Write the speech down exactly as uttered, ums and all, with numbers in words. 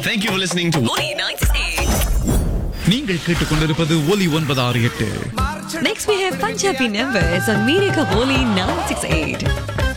Thank you for listening to Oli ninety-eight. நீங்கள் கேட்டுக்கொண்டிருப்பது ஒலி ஒன்பது ஆறு எட்டு. Next we have Punjabi numbers on Media Kaboli nine six eight.